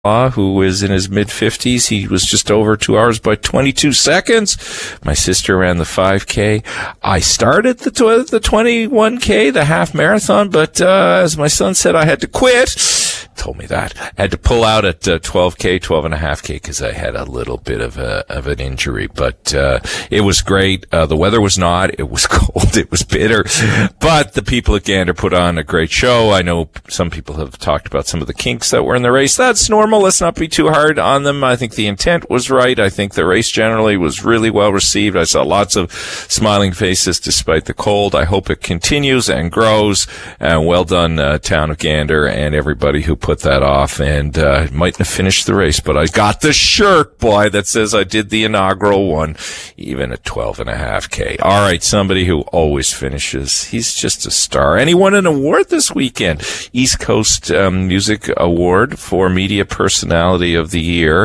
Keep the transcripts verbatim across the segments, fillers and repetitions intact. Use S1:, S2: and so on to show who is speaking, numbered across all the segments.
S1: who is in his mid-fifties. He was just over two hours by twenty-two seconds. My sister ran the five K. I started the tw- the twenty-one K, the half marathon, but uh, as my son said, I had to quit. Told me that. I had to pull out at uh, twelve K, twelve and a half K because I had a little bit of a of an injury. But uh, it was great. Uh, the weather was not. It was cold. It was bitter. But the people at Gander put on a great show. I know some people have talked about some of the kinks that were in the race. That's normal. Let's not be too hard on them. I think the intent was right. I think the race generally was really well received. I saw lots of smiling faces despite the cold. I hope it continues and grows. And well done, uh, Town of Gander and everybody who put that off. And uh, mightn't have finished the race, but I got the shirt, boy, that says I did the inaugural one, even at twelve and a half K. All right, somebody who always finishes. He's just a star. And he won an award this weekend. East Coast um, Music Award for Media Personality of the Year.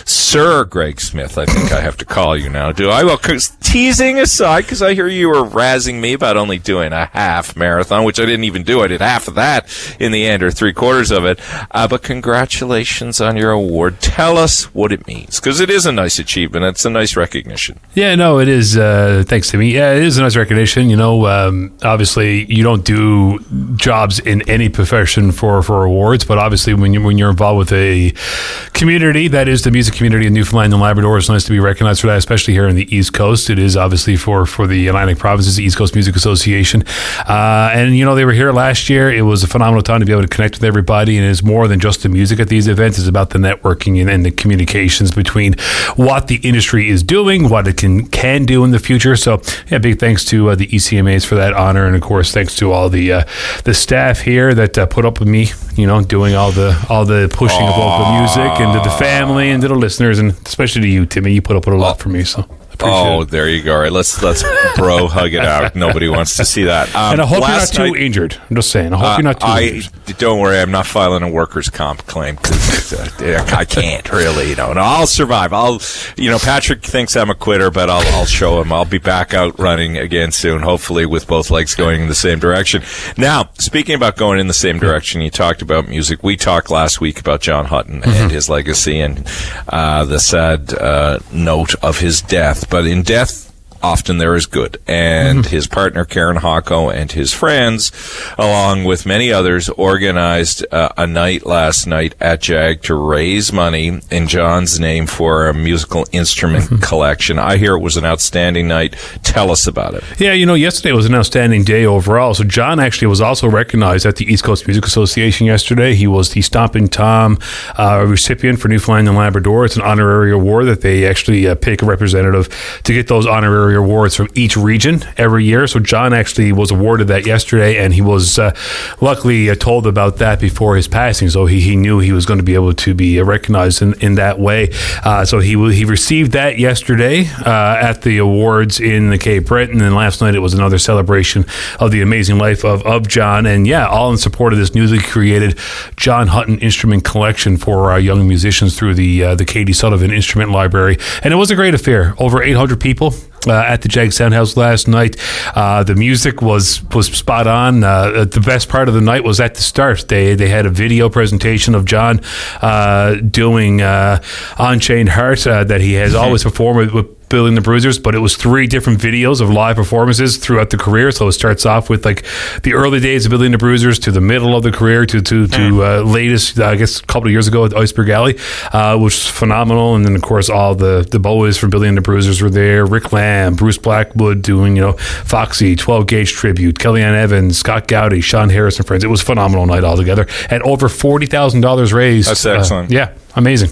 S1: Sir Greg Smith, I think I have to call you now, do I? Well, teasing aside, because I hear you were razzing me about only doing a half marathon, which I didn't even do. I did half of that in the end, or three quarters of it. Uh, but congratulations on your award. Tell us what it means, because it is a nice achievement. It's a nice recognition.
S2: Yeah, no, it is. Uh, thanks to me. Yeah, it is a nice recognition. You know, um, obviously, you don't do jobs in any profession for, for awards, but obviously, when you when you're involved with a community that is the music community in Newfoundland and Labrador, it's nice to be recognized for that, especially here in the East Coast. It is obviously for for the Atlantic Provinces, the East Coast Music Association, uh, and you know they were here last year. It was a phenomenal time to be able to connect with everybody, and it's more than just the music at these events. It's about the networking and, and the communications between what the industry is doing, what it can can do in the future. So yeah, big thanks to uh, the E C M As for that honor, and of course thanks to all the uh, the staff here that uh, put up with me, you know, doing all the all the pushing Aww. of local music, and to the family and to the listeners, and especially to you, Timmy. You put up with a lot for me, so
S1: oh, it. There you go. All right, let's let's bro hug it out. Nobody wants to see that. Um,
S2: and I hope you're not too night, injured. I'm just saying. I hope uh, you're not too
S1: I,
S2: injured.
S1: Don't worry, I'm not filing a workers' comp claim because uh, I can't really. You know, no, I'll survive. I'll, you know, Patrick thinks I'm a quitter, but I'll I'll show him. I'll be back out running again soon, hopefully with both legs going in the same direction. Now, speaking about going in the same direction, you talked about music. We talked last week about John Hutton mm-hmm. and his legacy and uh, the sad uh, note of his death. But in death, often there is good. And mm-hmm. his partner, Karen Hocko, and his friends, along with many others, organized uh, a night last night at JAG to raise money in John's name for a musical instrument mm-hmm. collection. I hear it was an outstanding night. Tell us about it.
S2: Yeah, you know, yesterday was an outstanding day overall. So John actually was also recognized at the East Coast Music Association yesterday. He was the Stompin' Tom uh, recipient for Newfoundland and Labrador. It's an honorary award that they actually uh, pick a representative to get those honorary awards from each region every year. So John actually was awarded that yesterday, and he was uh, luckily uh, told about that before his passing. So he, he knew he was going to be able to be uh, recognized in, in that way. Uh, so he he received that yesterday uh, at the awards in the Cape Breton, and last night it was another celebration of the amazing life of, of John. And yeah, all in support of this newly created John Hutton Instrument Collection for our young musicians through the uh, the Katie Sullivan Instrument Library. And it was a great affair. Over eight hundred people Uh, at the JAG Soundhouse last night. Uh, the music was was spot on. Uh, the best part of the night was at the start. They they had a video presentation of John uh, doing uh, Unchained Heart uh, that he has always performed with, with Billy and the Bruisers, but it was three different videos of live performances throughout the career. So it starts off with like the early days of Billy and the Bruisers to the middle of the career to to to uh, latest, I guess, a couple of years ago at Iceberg Alley, uh, which was phenomenal. And then of course all the the boys from Billy and the Bruisers were there. Rick Lamb, Bruce Blackwood doing, you know, Foxy, twelve gauge tribute, Kellyanne Evans, Scott Gowdy, Sean Harris and friends. It was a phenomenal night altogether, and over forty thousand dollars raised.
S1: That's excellent.
S2: Uh, yeah, amazing.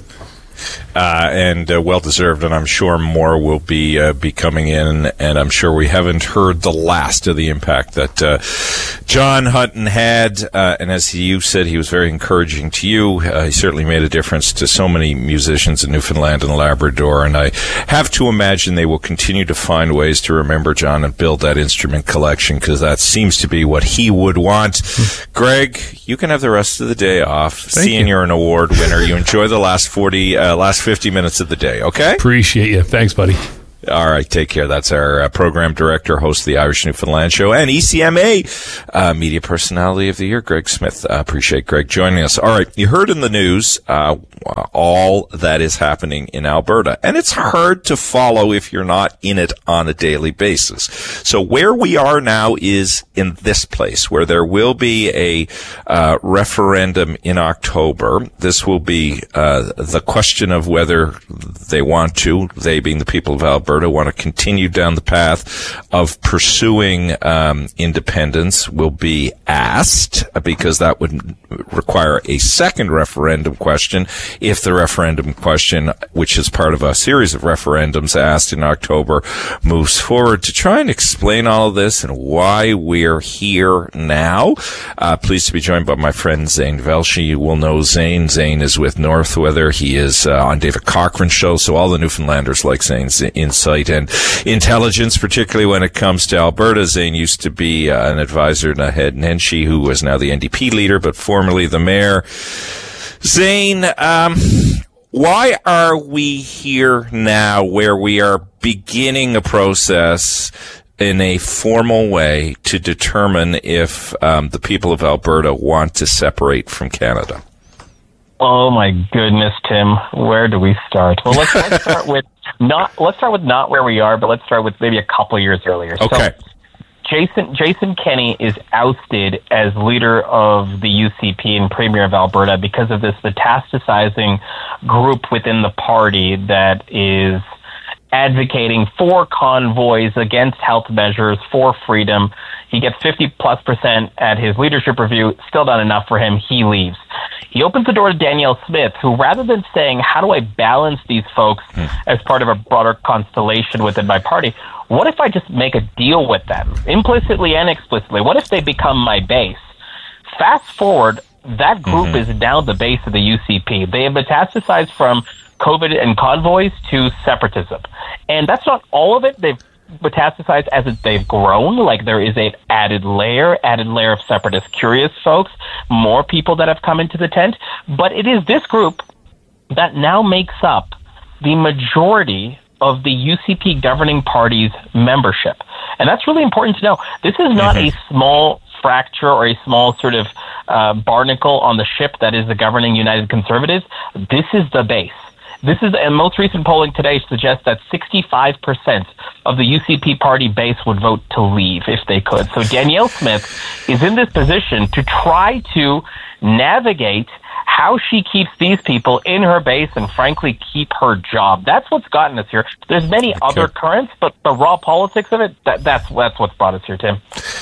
S1: Uh, and uh, well-deserved, and I'm sure more will be uh, be coming in, and I'm sure we haven't heard the last of the impact that uh, John Hutton had, uh, and as you said, he was very encouraging to you. Uh, he certainly made a difference to so many musicians in Newfoundland and Labrador, and I have to imagine they will continue to find ways to remember John and build that instrument collection, because that seems to be what he would want. Mm. Greg, you can have the rest of the day off.
S2: Thank
S1: Seeing
S2: you.
S1: you're an award winner, you enjoy the last forty, uh, last fifty minutes of the day, okay?
S2: Appreciate you. Thanks, buddy.
S1: All right, take care. That's our uh, program director, host of the Irish Newfoundland Show, and E C M A uh, Media Personality of the Year, Greg Smith. Uh, appreciate Greg joining us. All right, you heard in the news uh, all that is happening in Alberta, and it's hard to follow if you're not in it on a daily basis. So where we are now is in this place, where there will be a uh, referendum in October. This will be uh, the question of whether they want to, they being the people of Alberta, want to continue down the path of pursuing um, independence will be asked, because that would require a second referendum question if the referendum question, which is part of a series of referendums asked in October, moves forward. To try and explain all of this and why we're here now, uh, pleased to be joined by my friend Zane Velshi. You will know Zane. Zane is with Northweather. He is uh, on David Cochran's show, so all the Newfoundlanders like Zane's insight and intelligence, particularly when it comes to Alberta. Zane used to be uh, an advisor to Ed Nenshi, who is now the N D P leader, but formerly the mayor. Zane, um, why are we here now where we are beginning a process in a formal way to determine if um, the people of Alberta want to separate from Canada?
S3: Oh my goodness, Tim, where do we start? Well, let's, let's start with not. Let's start with not where we are, but let's start with maybe a couple years earlier.
S1: Okay.
S3: So, Jason Jason Kenney is ousted as leader of the U C P and Premier of Alberta because of this metastasizing group within the party that is advocating for convoys, against health measures, for freedom. He gets fifty plus percent at his leadership review. Still not enough for him. He leaves. He opens the door to Danielle Smith, who, rather than saying, how do I balance these folks mm. as part of a broader constellation within my party, what if I just make a deal with them, implicitly and explicitly? What if they become my base? Fast forward, that group mm-hmm. is now the base of the U C P. They have metastasized from COVID and convoys to separatism. And that's not all of it. They've metastasized as it, they've grown. Like, there is an added layer, added layer of separatist curious folks, more people that have come into the tent. But it is this group that now makes up the majority of the U C P governing party's membership. And that's really important to know. This is not mm-hmm. a small fracture or a small sort of uh, barnacle on the ship that is the governing United Conservatives. This is the base. This is, and most recent polling today suggests that sixty-five percent of the U C P party base would vote to leave if they could. So Danielle Smith is in this position to try to navigate how she keeps these people in her base and, frankly, keep her job. That's what's gotten us here. There's many okay. other currents, but the raw politics of it, that, that's, that's what's brought us here, Tim.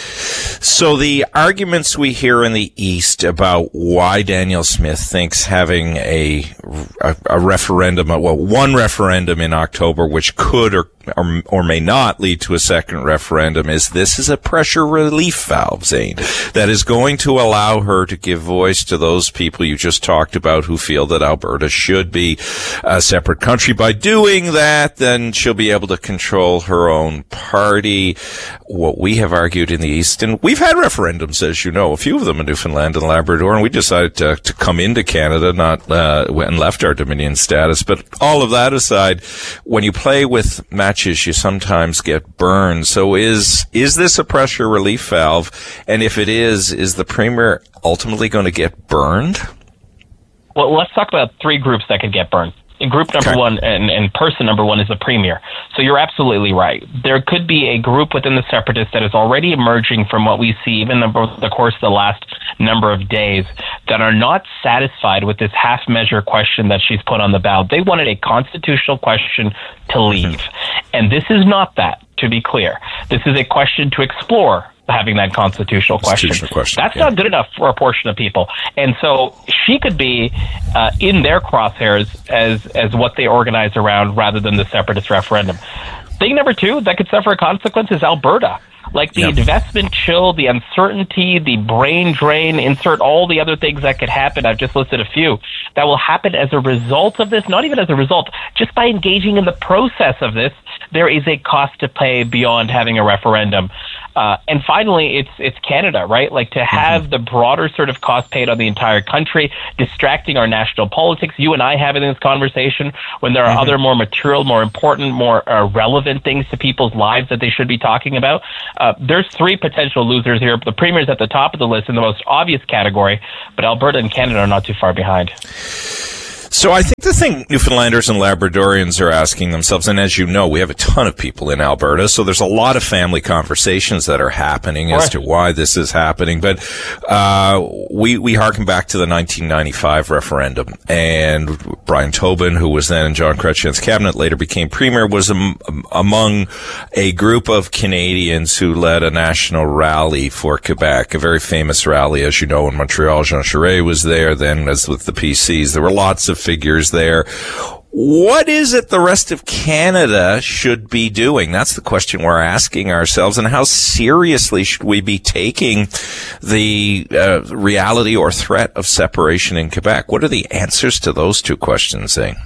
S1: So the arguments we hear in the East about why Danielle Smith thinks having a, a, a referendum, well, one referendum in October, which could or, or or may not lead to a second referendum, is this is a pressure relief valve, Zane, that is going to allow her to give voice to those people you just talked about who feel that Alberta should be a separate country. By doing that, then she'll be able to control her own party. What we have argued in the East, and we've had referendums, as you know, a few of them in Newfoundland and Labrador, and we decided to, to come into Canada, not uh, and left our Dominion status. But all of that aside, when you play with matches, you sometimes get burned. So is is this a pressure relief valve? And if it is, is the Premier ultimately going to get burned?
S3: Well, let's talk about three groups that could get burned. Group number okay. one and, and person number one is the Premier. So you're absolutely right. There could be a group within the separatists that is already emerging from what we see even over the course of the last number of days that are not satisfied with this half-measure question that she's put on the ballot. They wanted a constitutional question to leave. And this is not that, to be clear. This is a question to explore having that constitutional question.
S1: question
S3: That's
S1: yeah.
S3: not good enough for a portion of people. And so she could be uh, in their crosshairs as, as what they organize around rather than the separatist referendum. Thing number two that could suffer a consequence is Alberta. Like the yep. investment chill, the uncertainty, the brain drain, insert all the other things that could happen. I've just listed a few that will happen as a result of this, not even as a result, just by engaging in the process of this. There is a cost to pay beyond having a referendum. Uh, and finally, it's it's Canada, right? Like to have mm-hmm. the broader sort of cost paid on the entire country, distracting our national politics. You and I having this conversation when there are mm-hmm. other more material, more important, more uh, relevant things to people's lives that they should be talking about. Uh, there's three potential losers here. The Premier's at the top of the list in the most obvious category, but Alberta and Canada are not too far behind.
S1: So I think the thing Newfoundlanders and Labradorians are asking themselves, and as you know, we have a ton of people in Alberta, so there's a lot of family conversations that are happening as to why this is happening. But uh we we harken back to the nineteen ninety-five referendum, and Brian Tobin, who was then in John Chrétien's cabinet, later became premier, was am, among a group of Canadians who led a national rally for Quebec, a very famous rally, as you know, in Montreal. Jean Charest was there then, as with the P Cs. There were lots of figures there. What is it the rest of Canada should be doing? That's the question we're asking ourselves. And how seriously should we be taking the uh, reality or threat of separation in Quebec? What are the answers to those two questions, Zane?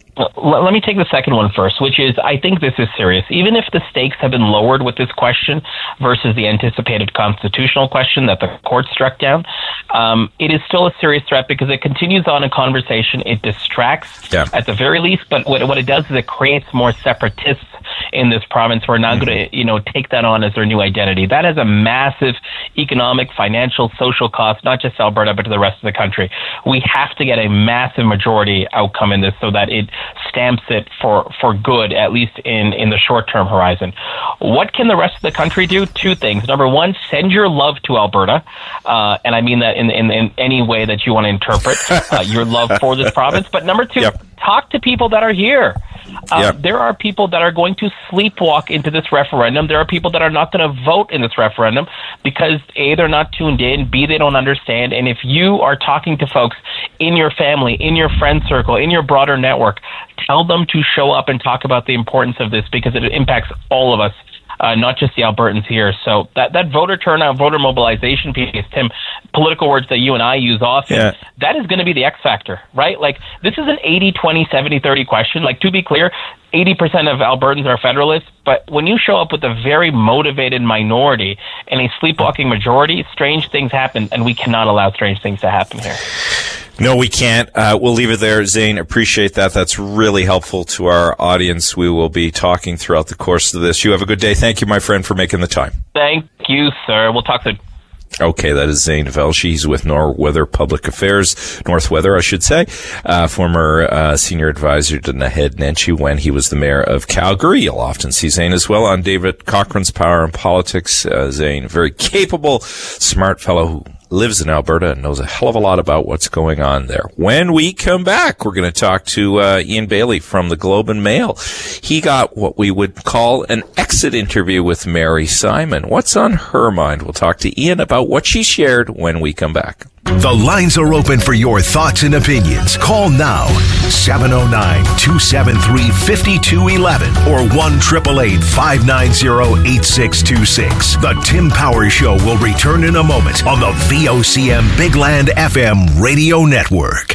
S3: Let me take the second one first, which is I think this is serious. Even if the stakes have been lowered with this question versus the anticipated constitutional question that the court struck down, um, it is still a serious threat because it continues on a conversation. It distracts yeah. at the very least, but what, what it does is it creates more separatists in this province who are now mm-hmm. going to, you know, take that on as their new identity. That has a massive economic, financial, social cost, not just Alberta, but to the rest of the country. We have to get a massive majority outcome in this so that it stamps it for, for good, at least in, in the short-term horizon. What can the rest of the country do? Two things. Number one, send your love to Alberta, uh, and I mean that in, in, in any way that you want to interpret uh, your love for this province. But number two, yep. talk to people that are here. Uh, yep. There are people that are going to sleepwalk into this referendum. There are people that are not going to vote in this referendum because A, they're not tuned in, B, they don't understand. And if you are talking to folks in your family, in your friend circle, in your broader network, tell them to show up and talk about the importance of this because it impacts all of us. Uh, not just the Albertans here. So that, that voter turnout, voter mobilization piece, Tim, political words that you and I use often, yeah. that is going to be the X factor, right? Like, this is an eighty twenty, seventy thirty question. Like, to be clear, eighty percent of Albertans are Federalists, but when you show up with a very motivated minority and a sleepwalking majority, strange things happen, and we cannot allow strange things to happen here.
S1: No, we can't. Uh, we'll leave it there. Zane, appreciate that. That's really helpful to our audience. We will be talking throughout the course of this. You have a good day. Thank you, my friend, for making the time.
S3: Thank you, sir. We'll talk soon.
S1: Okay, that is Zane Velshi. He's with Norweather Public Affairs, Northweather, I should say, uh, former uh, senior advisor to Naheed Nenshi when he was the mayor of Calgary. You'll often see Zane as well on David Cochran's Power and Politics. Uh, Zane, a very capable, smart fellow who lives in Alberta and knows a hell of a lot about what's going on there. When we come back, we're going to talk to uh, Ian Bailey from the Globe and Mail. He got what we would call an exit interview with Mary Simon. What's on her mind? We'll talk to Ian about what she shared when we come back.
S4: The lines are open for your thoughts and opinions. Call now, seven oh nine, two seven three, five two one one or one eight eight eight, five nine zero, eight six two six. The Tim Powers Show will return in a moment on the V O C M Big Land F M radio network.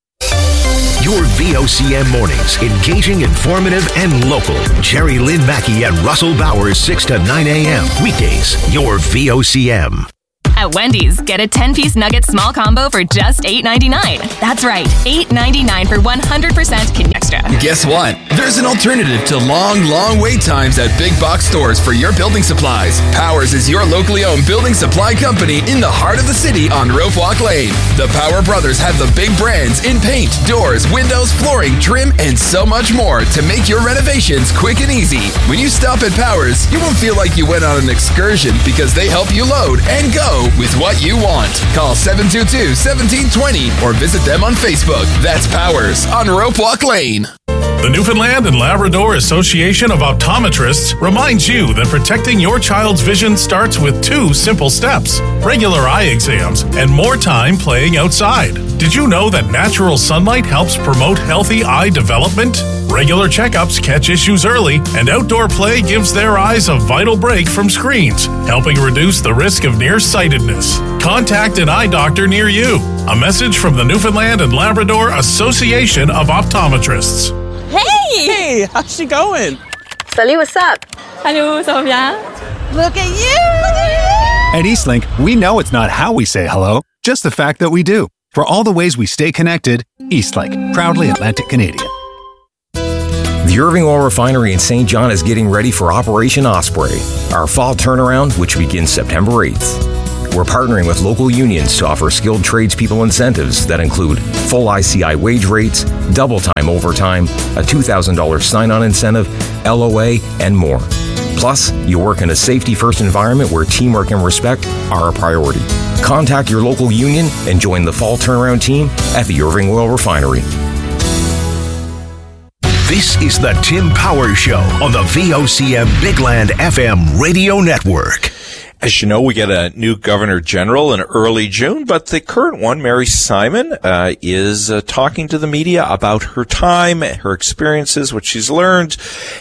S4: Your V O C M mornings, engaging, informative, and local. Jerry Lynn Mackey and Russell Bowers, six to nine a.m. Weekdays, your V O C M.
S5: At Wendy's, get a ten-piece nugget small combo for just eight ninety-nine. That's right, eight ninety-nine for one hundred percent Canadian Extra.
S6: Guess what? There's an alternative to long, long wait times at big box stores for your building supplies. Powers is your locally owned building supply company in the heart of the city on Rope Walk Lane. The Power Brothers have the big brands in paint, doors, windows, flooring, trim, and so much more to make your renovations quick and easy. When you stop at Powers, you won't feel like you went on an excursion because they help you load and go with what you want. Call seven two two, one seven two zero or visit them on Facebook. That's Powers on Rope Walk Lane.
S7: The Newfoundland and Labrador Association of Optometrists reminds you that protecting your child's vision starts with two simple steps: regular eye exams and more time playing outside. Did you know that natural sunlight helps promote healthy eye development? Regular checkups catch issues early, and outdoor play gives their eyes a vital break from screens, helping reduce the risk of nearsightedness. Contact an eye doctor near you. A message from the Newfoundland and Labrador Association of Optometrists.
S8: Hey! Hey, how's she going?
S9: Salut, what's up?
S8: Hello, ça va bien? Look at you!
S9: At Eastlink, we know it's not how we say hello, just the fact that we do. For all the ways we stay connected, Eastlink, proudly Atlantic Canadian.
S10: The Irving Oil Refinery in Saint John is getting ready for Operation Osprey, our fall turnaround, which begins September eighth. We're partnering with local unions to offer skilled tradespeople incentives that include full I C I wage rates, double time overtime, a two thousand dollars sign-on incentive, L O A, and more. Plus, you work in a safety-first environment where teamwork and respect are a priority. Contact your local union and join the fall turnaround team at the Irving Oil Refinery.
S4: This is the Tim Powers Show on the V O C M Bigland F M radio network.
S1: As you know, we get a new Governor General in early June, but the current one, Mary Simon, uh, is uh, talking to the media about her time, her experiences, what she's learned,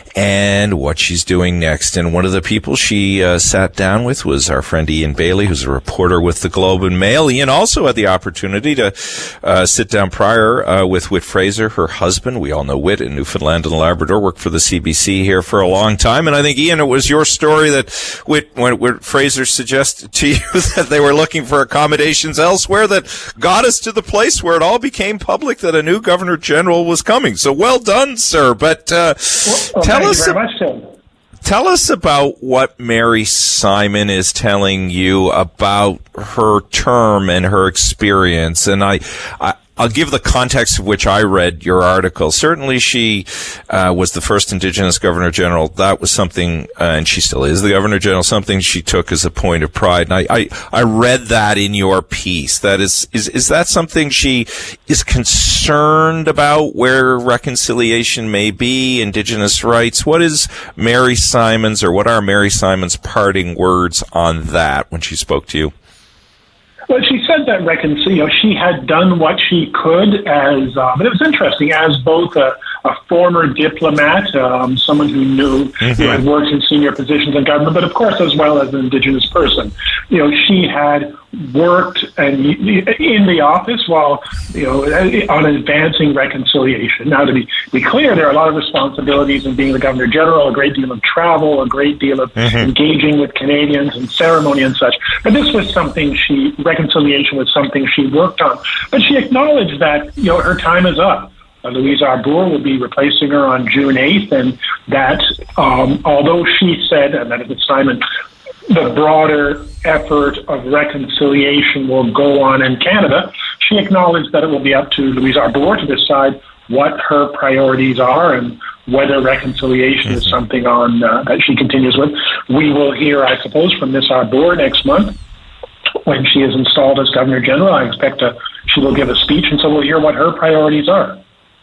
S1: and what she's doing next. And one of the people she uh, sat down with was our friend Ian Bailey, who's a reporter with the Globe and Mail. Ian also had the opportunity to uh, sit down prior uh, with Whit Fraser, her husband. We all know Whit in Newfoundland and Labrador, worked for the C B C here for a long time. And I think, Ian, it was your story that Whit, when Whit Fraser suggested to you that they were looking for accommodations elsewhere that got us to the place where it all became public that a new Governor General was coming. So well done, sir. But uh,
S11: well,
S1: tell us,
S11: very much so.
S1: Tell us about what Mary Simon is telling you about her term and her experience. And I, I I'll give the context of which I read your article. Certainly she uh, was the first Indigenous Governor General. That was something, uh, and she still is the Governor General, something she took as a point of pride. And I, I, I read that in your piece. That is, is, is that something she is concerned about, where reconciliation may be, Indigenous rights? What is Mary Simon's, or what are Mary Simon's parting words on that when she spoke to you?
S11: Well, she said that reconcil- you know, she had done what she could as, uh, but it was interesting, as both a, a former diplomat, um, someone who knew, mm-hmm. you know, had worked in senior positions in government, but of course as well as an Indigenous person. You know, she had worked and in the office while, you know, on advancing reconciliation. Now, to be, be clear, there are a lot of responsibilities in being the Governor General, a great deal of travel, a great deal of mm-hmm. engaging with Canadians and ceremony and such. But this was something she, reconciliation was something she worked on. But she acknowledged that, you know, her time is up. Uh, Louise Arbour will be replacing her on June eighth, and that um, although she said, and that is Simon, the broader effort of reconciliation will go on in Canada, she acknowledged that it will be up to Louise Arbour to decide what her priorities are and whether reconciliation mm-hmm. is something on uh, that she continues with. We will hear, I suppose, from Miss Arbour next month when she is installed as Governor General. I expect a, she will give a speech, and so we'll hear what her priorities are.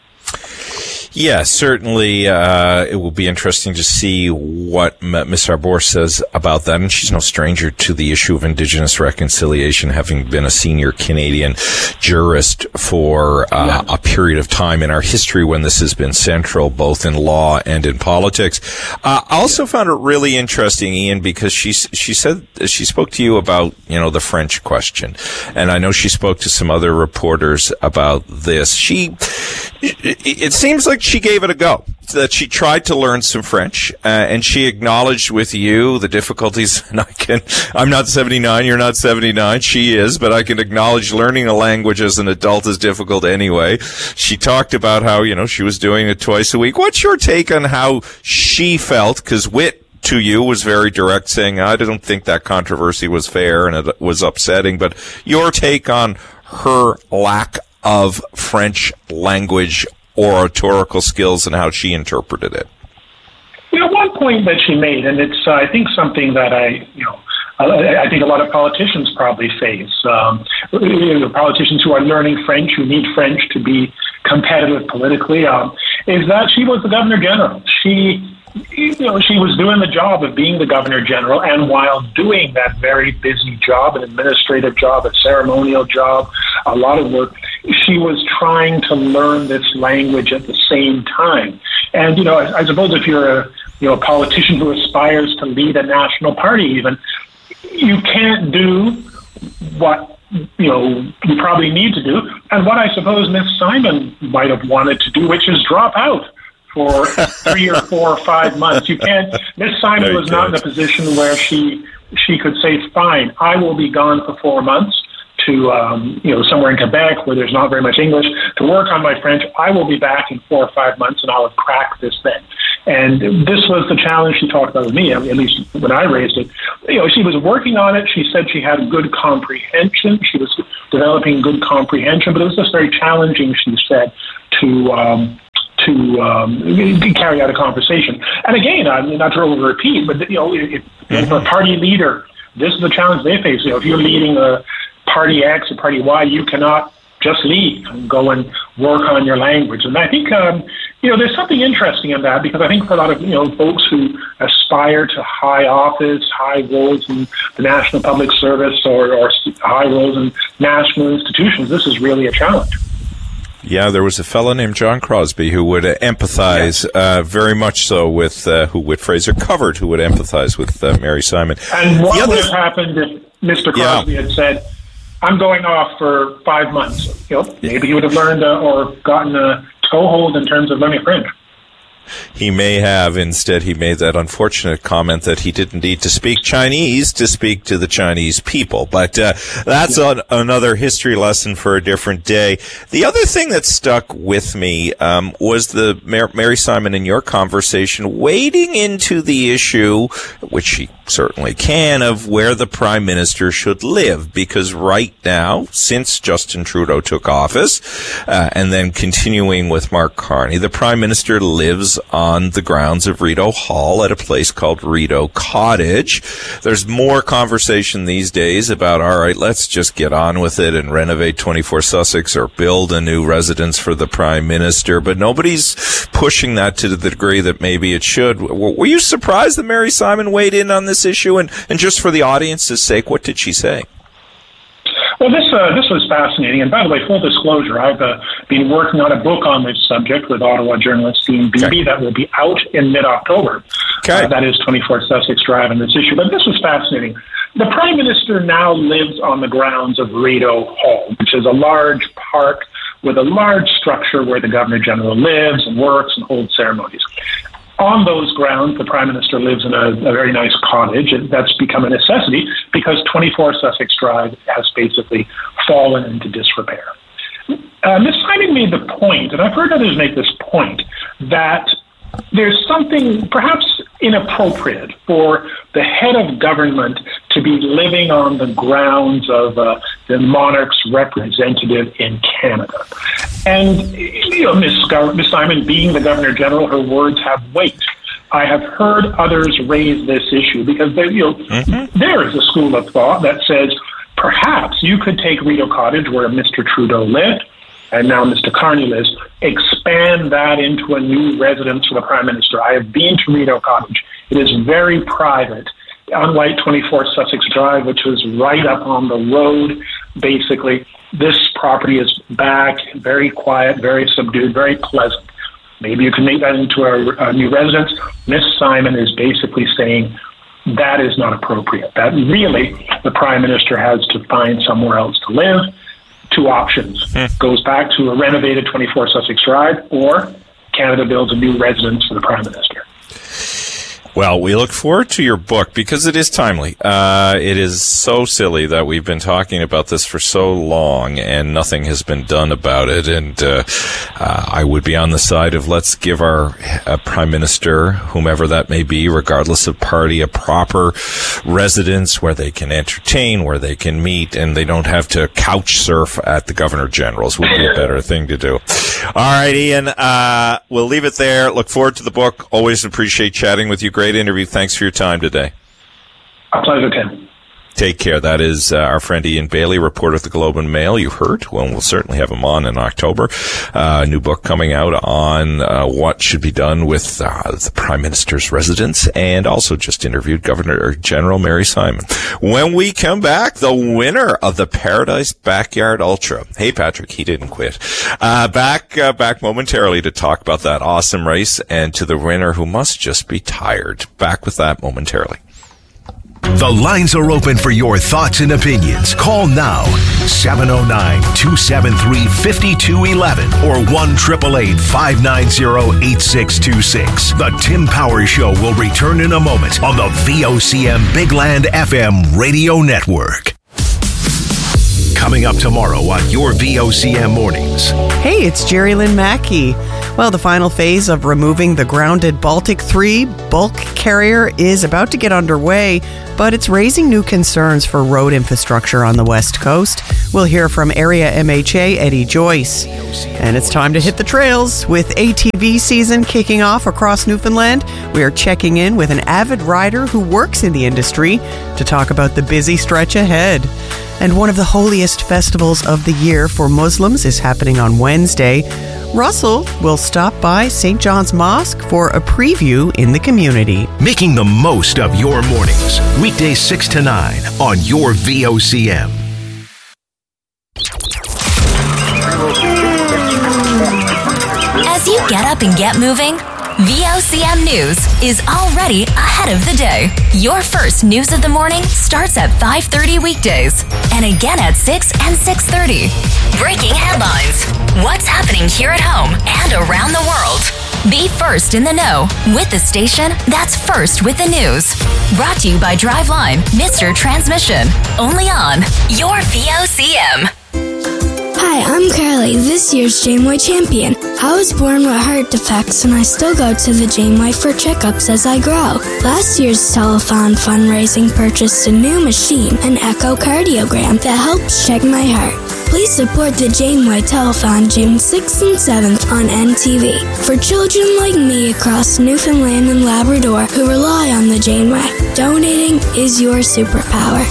S1: Yeah, certainly uh, it will be interesting to see what Miss Arbour says about that. And she's no stranger to the issue of Indigenous reconciliation, having been a senior Canadian jurist for uh, yeah. a period of time in our history when this has been central, both in law and in politics. Uh, I also yeah. found it really interesting, Ian, because she she said she spoke to you about, you know, the French question, and I know she spoke to some other reporters about this. She it seems like she gave it a go, that she tried to learn some French, uh, and she acknowledged with you the difficulties. And I can, I'm not seventy-nine, you're not seventy-nine, she is, but I can acknowledge learning a language as an adult is difficult anyway. She talked about how, you know, she was doing it twice a week. What's your take on how she felt? Because Whit, to you, was very direct, saying, I don't think that controversy was fair and it was upsetting, but your take on her lack of French language oratorical skills and how she interpreted it.
S11: You know, one point that she made, and it's, uh, I think, something that I, you know, I, I think a lot of politicians probably face. Um, you know, politicians who are learning French, who need French to be competitive politically, um, is that she was the Governor General. She, you know, she was doing the job of being the Governor General, and while doing that very busy job, an administrative job, a ceremonial job, a lot of work, she was trying to learn this language at the same time. And, you know, I, I suppose if you're a, you know, a politician who aspires to lead a national party even, you can't do what, you know, you probably need to do, and what I suppose Miss Simon might have wanted to do, which is drop out for three or four or five months. You can't. Miss Simon
S1: No,
S11: was not in a position where she she could say, "Fine, I will be gone for four months to um, you know somewhere in Quebec where there's not very much English to work on my French. I will be back in four or five months, and I'll have cracked this thing." And this was the challenge she talked about with me, at least when I raised it. You know, she was working on it. She said she had good comprehension. She was developing good comprehension, but it was just very challenging, she said, to um, to um, carry out a conversation. And again, I mean, not to over-repeat, but you know, if, if a party leader, this is the challenge they face. You know, if you're leading a party X or party Y, you cannot just leave and go and work on your language. And I think, um, you know, there's something interesting in that, because I think for a lot of, you know, folks who aspire to high office, high roles in the National Public Service or, or high roles in national institutions, this is really a challenge.
S1: Yeah, there was a fellow named John Crosby who would uh, empathize uh, very much so with, uh, who Whit Fraser covered, who would empathize with uh, Mary Simon.
S11: And what would have happened if Mister Crosby yeah. had said, "I'm going off for five months"? You know, maybe he would have learned uh, or gotten a toehold in terms of learning French.
S1: He may have. Instead, he made that unfortunate comment that he didn't need to speak Chinese to speak to the Chinese people. But uh, that's yeah. an, another history lesson for a different day. The other thing that stuck with me um, was the Mar- Mary Simon in your conversation wading into the issue, which she certainly can, of where the Prime Minister should live. Because right now, since Justin Trudeau took office, uh, and then continuing with Mark Carney, the Prime Minister lives on the grounds of Rideau Hall at a place called Rideau Cottage. There's more conversation these days about, all right, let's just get on with it and renovate twenty-four Sussex or build a new residence for the Prime Minister, but nobody's pushing that to the degree that maybe it should. Were you surprised that Mary Simon weighed in on this issue? And, and just for the audience's sake, what did she say?
S11: Well, this uh, this was fascinating. And by the way, full disclosure, I've uh, been working on a book on this subject with Ottawa journalist Dean Beebe okay. that will be out in mid-October. Okay. Uh, that is twenty-four Sussex Drive and this issue. But this was fascinating. The Prime Minister now lives on the grounds of Rideau Hall, which is a large park with a large structure where the Governor-General lives and works and holds ceremonies. On those grounds, the Prime Minister lives in a, a very nice cottage, and that's become a necessity because twenty-four Sussex Drive has basically fallen into disrepair. Uh, Miz Simon made the point, and I've heard others make this point, that there's something perhaps inappropriate for the head of government to be living on the grounds of uh, the monarch's representative in Canada. And, you know, Miz Miz Simon, being the Governor-General, her words have weight. I have heard others raise this issue because there, you know, mm-hmm. there is a school of thought that says perhaps you could take Rideau Cottage, where Mister Trudeau lived, and now Mister Carney lives, expand that into a new residence for the Prime Minister. I have been to Rideau Cottage. It is very private, unlike twenty-four Sussex Drive, which was right up on the road, basically. This property is back, very quiet, very subdued, very pleasant. Maybe you can make that into a, a new residence. Miss Simon is basically saying that is not appropriate. That really the Prime Minister has to find somewhere else to live. Two options. Mm. Goes back to a renovated twenty-four Sussex Drive, or Canada builds a new residence for the Prime Minister.
S1: Well, we look forward to your book because it is timely. Uh, it is so silly that we've been talking about this for so long and nothing has been done about it. And uh, uh, I would be on the side of let's give our uh, Prime Minister, whomever that may be, regardless of party, a proper residence where they can entertain, where they can meet, and they don't have to couch surf at the Governor-General's. Would be a better thing to do. All right, Ian, uh, we'll leave it there. Look forward to the book. Always appreciate chatting with you. Great interview. Thanks for your time today.
S11: A pleasure, Tim.
S1: Take care. That is uh, our friend Ian Bailey, reporter at the Globe and Mail. You heard. Well, we'll certainly have him on in October. Uh, a new book coming out on uh, what should be done with uh, the Prime Minister's residence, and also just interviewed Governor General Mary Simon. When we come back, the winner of the Paradise Backyard Ultra. Hey, Patrick, he didn't quit. Uh, back, uh, back momentarily to talk about that awesome race and to the winner who must just be tired. Back with that momentarily.
S4: The lines are open for your thoughts and opinions. Call now, seven oh nine, two seven three, five two one one or one eight eight eight, five nine zero, eight six two six. The Tim Powers Show will return in a moment on the V O C M Big Land F M radio network. Coming up tomorrow on your V O C M Mornings.
S12: Hey, it's Jerry Lynn Mackey. Well, the final phase of removing the grounded Baltic three bulk carrier is about to get underway, but it's raising new concerns for road infrastructure on the West Coast. We'll hear from Area M H A Eddie Joyce. And it's time to hit the trails. With A T V season kicking off across Newfoundland, we are checking in with an avid rider who works in the industry to talk about the busy stretch ahead. And one of the holiest festivals of the year for Muslims is happening on Wednesday. Russell will stop by Saint John's Mosque for a preview in the community.
S4: Making the most of your mornings. Weekdays six to nine on your V O C M.
S5: As you get up and get moving, V O C M News is already ahead of the day. Your first news of the morning starts at five thirty weekdays and again at six and six thirty. Breaking headlines. What's happening here at home and around the world. Be first in the know with the station that's first with the news. Brought to you by Driveline, Mister Transmission. Only on your V O C M.
S13: Hi, I'm Carly, this year's Janeway champion. I was born with heart defects and I still go to the Janeway for checkups as I grow. Last year's telethon fundraising purchased a new machine, an echocardiogram, that helps check my heart. Please support the Janeway Telethon June sixth and seventh on N T V. For children like me across Newfoundland and Labrador who rely on the Janeway, donating is your superpower.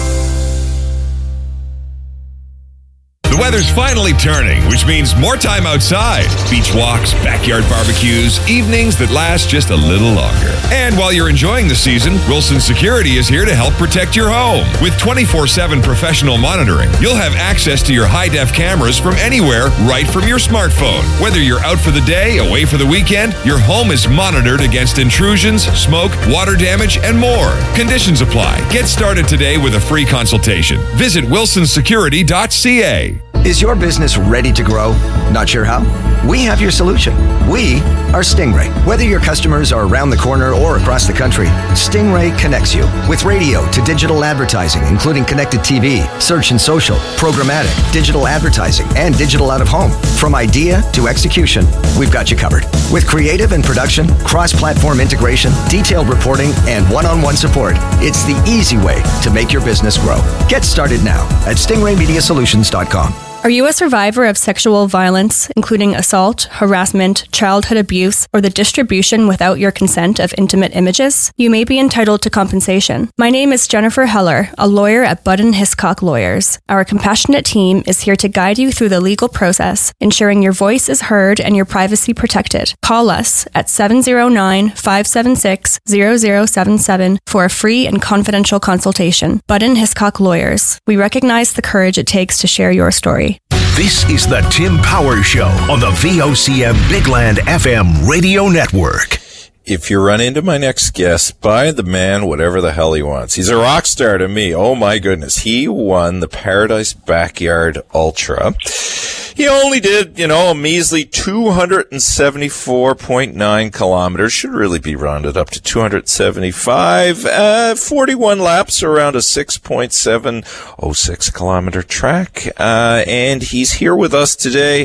S14: The weather's finally turning, which means more time outside. Beach walks, backyard barbecues, evenings that last just a little longer. And while you're enjoying the season, Wilson Security is here to help protect your home. With twenty-four seven professional monitoring, you'll have access to your high-def cameras from anywhere, right from your smartphone. Whether you're out for the day, away for the weekend, your home is monitored against intrusions, smoke, water damage, and more. Conditions apply. Get started today with a free consultation. Visit wilson security dot c a.
S15: Is your business ready to grow? Not sure how? We have your solution. We are Stingray. Whether your customers are around the corner or across the country, Stingray connects you with radio to digital advertising, including connected T V, search and social, programmatic, digital advertising, and digital out of home. From idea to execution, we've got you covered. With creative and production, cross-platform integration, detailed reporting, and one-on-one support, it's the easy way to make your business grow. Get started now at stingray media solutions dot com.
S16: Are you a survivor of sexual violence, including assault, harassment, childhood abuse, or the distribution without your consent of intimate images? You may be entitled to compensation. My name is Jennifer Heller, a lawyer at Budden Hiscock Lawyers. Our compassionate team is here to guide you through the legal process, ensuring your voice is heard and your privacy protected. Call us at seven oh nine, five seven six, zero zero seven seven for a free and confidential consultation. Budden Hiscock Lawyers. We recognize the courage it takes to share your story.
S4: This is the Tim Powers Show on the V O C M Big Land F M radio network.
S1: If you run into my next guest, buy the man whatever the hell he wants. He's a rock star to me. Oh my goodness. He won the Paradise Backyard Ultra. He only did, you know, a measly two hundred seventy-four point nine kilometers. Should really be rounded up to two hundred seventy-five. Uh, forty-one laps around a six point seven oh six kilometer track. Uh, and he's here with us today.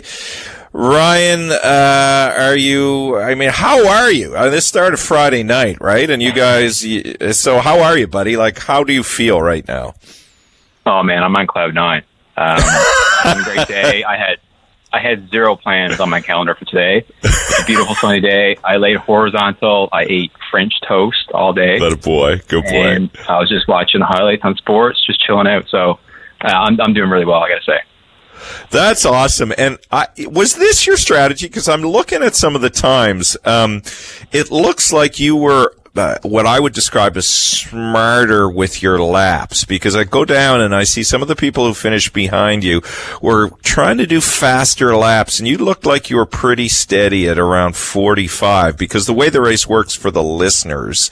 S1: Ryan, uh, are you, I mean, how are you? Uh, this started Friday night, right? And you guys, you, so how are you, buddy? Like, how do you feel right now?
S3: Oh man, I'm on cloud nine. Um, it's a great day. I had, I had zero plans on my calendar for today. It's a beautiful sunny day. I laid horizontal. I ate French toast all day.
S1: But a boy, good boy.
S3: And I was just watching the highlights on sports, just chilling out. So uh, I'm, I'm doing really well, I got to say.
S1: That's awesome. And I, was this your strategy? Because I'm looking at some of the times. Um, it looks like you were uh, what I would describe as smarter with your laps, because I go down and I see some of the people who finished behind you were trying to do faster laps, and you looked like you were pretty steady at around forty-five, because the way the race works for the listeners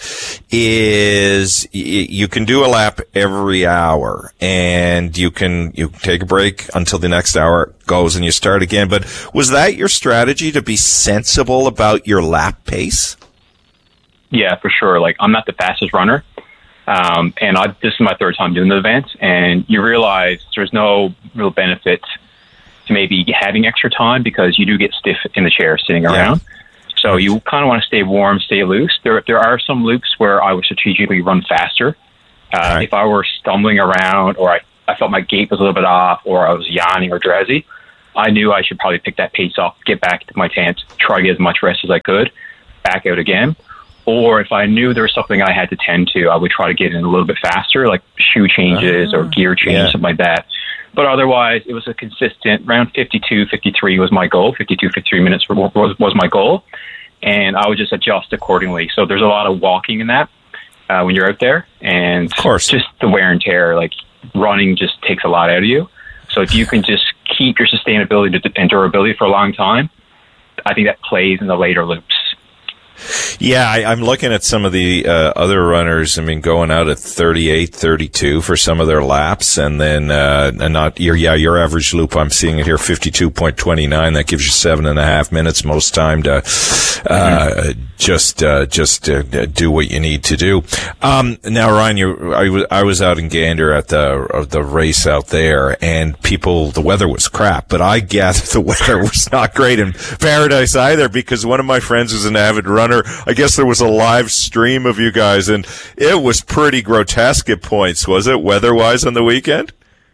S1: is y- you can do a lap every hour, and you can you take a break until the next hour goes and you start again. But was that your strategy, to be sensible about your lap pace?
S17: Yeah, for sure. Like, I'm not the fastest runner. Um, and I, this is my third time doing the event, and you realize there's no real benefit to maybe having extra time, because you do get stiff in the chair sitting
S1: Yeah.
S17: around. So you kind of want to stay warm, stay loose. There, there are some loops where I would strategically run faster. Uh, right. If I were stumbling around, or I, I felt my gait was a little bit off, or I was yawning or drowsy, I knew I should probably pick that pace off, get back to my tent, try to get as much rest as I could, back out again. Or if I knew there was something I had to tend to, I would try to get in a little bit faster, like shoe changes uh, or gear changes, yeah. something like that. But otherwise, it was a consistent, around fifty-two, fifty-three was my goal. fifty-two, fifty-three minutes was, was my goal. And I would just adjust accordingly. So there's a lot of walking in that uh, when you're out there. And of course, just the wear and tear, like running just takes a lot out of you. So if you can just keep your sustainability and durability for a long time, I think that plays in the later loops.
S1: Yeah, I, I'm looking at some of the uh, other runners. I mean, going out at thirty-eight, thirty-two for some of their laps, and then uh, and not your yeah your average loop. I'm seeing it here, fifty-two point two nine. That gives you seven and a half minutes most time to uh, mm-hmm. just uh, just uh, do what you need to do. Um, now, Ryan, you, I was I was out in Gander at the uh, the race out there, and people, the weather was crap, but I gather the weather was not great in Paradise either, because one of my friends was an avid runner. I guess there was a live stream of you guys, and it was pretty grotesque at points, was it, weather-wise on the weekend?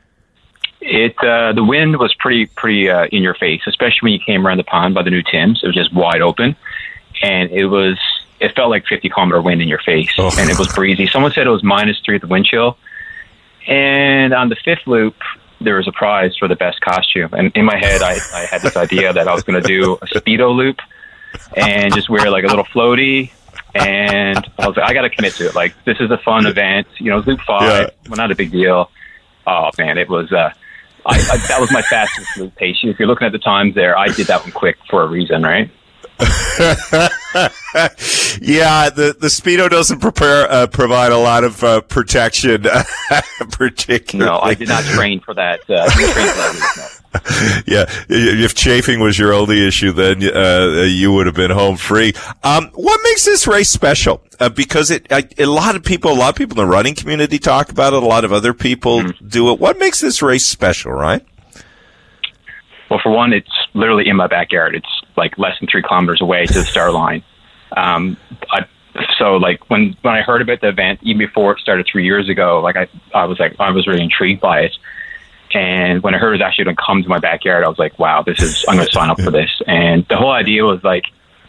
S17: It uh, the wind was pretty pretty uh, in your face, especially when you came around the pond by the new Tims. It was just wide open, and it was it felt like fifty kilometer wind in your face, oh. and it was breezy. Someone said it was minus three at the wind chill, and on the fifth loop, there was a prize for the best costume. And in my head, I, I had this idea that I was going to do a Speedo loop and just wear like a little floaty. And I was like, I got to commit to it. Like, this is a fun event. You know, loop five, yeah. well, not a big deal. Oh, man, it was, uh, I, I, that was my fastest loop pace. If you're looking at the times there, I did that one quick for a reason, right?
S1: Yeah, the the Speedo doesn't prepare uh, provide a lot of uh, protection, particularly.
S17: No, I did not train for that. Uh, I didn't train for that reason, no.
S1: Yeah, if chafing was your only issue, then uh, you would have been home free. Um, what makes this race special? Uh, because it, I, a lot of people, a lot of people in the running community talk about it. A lot of other people mm-hmm. do it. What makes this race special, right?
S17: Well, for one, it's literally in my backyard. It's like less than three kilometers away to the start line. Um, I, so like when, when I heard about the event, even before it started three years ago, like I, I was like, I was really intrigued by it. And when I heard it was actually going to come to my backyard, I was like, wow, this is, I'm going to sign up for this. And the whole idea was like,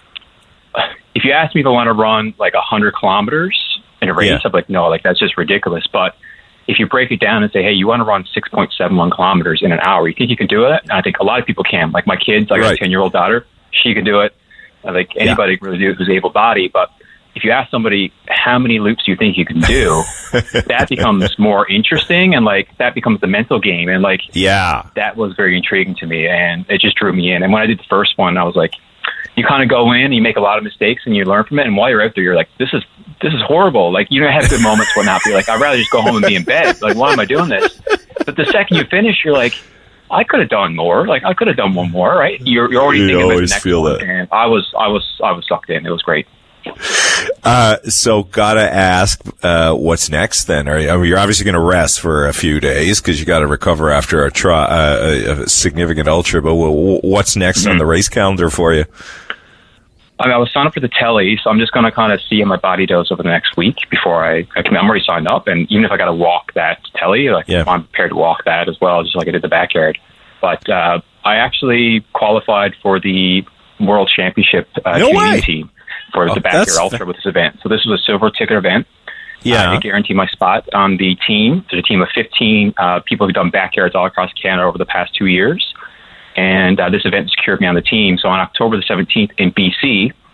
S17: if you asked me if I want to run like a hundred kilometers in a race, yeah. I'd be like, no, like that's just ridiculous. But if you break it down and say, hey, you want to run six point seven one kilometers in an hour, you think you can do it? And I think a lot of people can. Like my kids, I got right. a ten-year-old daughter. She can do it. I think anybody yeah. can really do it who's able-bodied. But if you ask somebody, how many loops do you think you can do, that becomes more interesting. And, like, that becomes the mental game. And, like,
S1: yeah,
S17: that was very intriguing to me. And it just drew me in. And when I did the first one, I was like, you kind of go in, you make a lot of mistakes, and you learn from it. And while you're out there, you're like, this is this is horrible. Like, you don't have good moments, whatnot. You're like, I'd rather just go home and be in bed. Like, why am I doing this? But the second you finish, you're like, I could have done more. Like, I could have done one more, right? You're, you're already
S1: you
S17: thinking about the
S1: next
S17: feel
S1: one.
S17: That. And I was, I was, I was sucked in. It was great.
S1: Uh, so gotta ask, uh, what's next then? Are you, I mean, you're obviously going to rest for a few days because you got to recover after a, tri- uh, a significant ultra, but what's next mm-hmm. on the race calendar for you?
S17: I mean, I was signed up for the telly, so I'm just going to kind of see how my body does over the next week before I, I can, I'm already signed up. And even if I got to walk that telly, like yeah. I'm prepared to walk that as well, just like I did the backyard. But, uh, I actually qualified for the World Championship, uh,
S1: no way.
S17: team. For oh, the backyard ultra with this event. So this was a silver ticket event.
S1: Yeah.
S17: Uh, I guarantee my spot on the team. There's a team of fifteen uh, people who've done backyards all across Canada over the past two years. And uh, this event secured me on the team. So on October the seventeenth in B C,